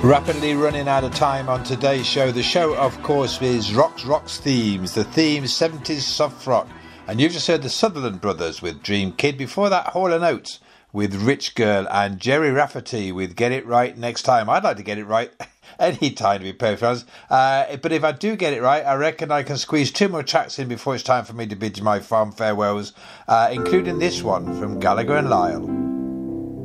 Rapidly running out of time on today's show. The show, of course, is Rock's Themes. The theme, 70s soft rock. And you've just heard the Sutherland Brothers with Dream Kid. Before that, Hall & Oates with Rich Girl. And Jerry Rafferty with Get It Right Next Time. I'd like to get it right any time, to be perfectly honest. But if I do get it right, I reckon I can squeeze 2 more tracks in before it's time for me to bid you my fond farewells, including this one from Gallagher and Lyle.